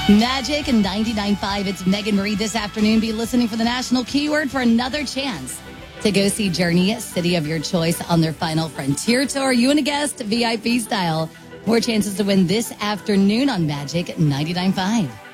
Magic 99.5. It's Megan Marie this afternoon. Be listening for the national keyword for another chance to go see Journey, city of your choice, on their final Frontier Tour. You and a guest, VIP style. More chances to win this afternoon on Magic 99.5.